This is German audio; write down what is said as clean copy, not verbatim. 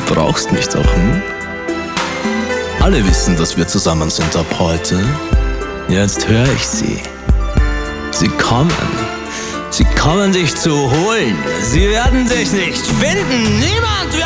brauchst mich doch, hm? Alle wissen, dass wir zusammen sind ab heute. Jetzt höre ich sie. Sie kommen. Sie kommen dich zu holen. Sie werden dich nicht finden. Niemand wird